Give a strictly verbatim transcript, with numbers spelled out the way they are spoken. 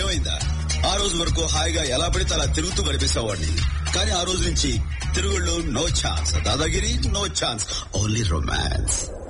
ఏమైందా? ఆ రోజు వరకు హాయిగా ఎలా పడితే అలా తిరుగుతూ కనిపిస్తావాడిని, కానీ ఆ రోజు నుంచి తిరుగుళ్ళు no chance, dadagiri no chance, only romance.